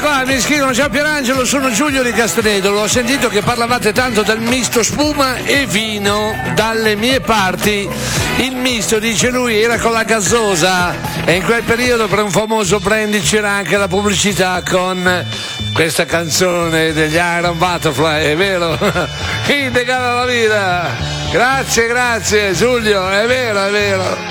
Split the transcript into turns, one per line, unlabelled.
qua, mi scrivono: ciao Pierangelo, sono Giulio di Castedelo. Ho sentito che parlavate tanto del misto spuma e vino dalle mie parti. Il misto, dice lui, era con la gazzosa e in quel periodo per un famoso brand c'era anche la pubblicità con questa canzone degli Iron Butterfly, è vero? Chi regala la vita? Grazie Giulio, è vero.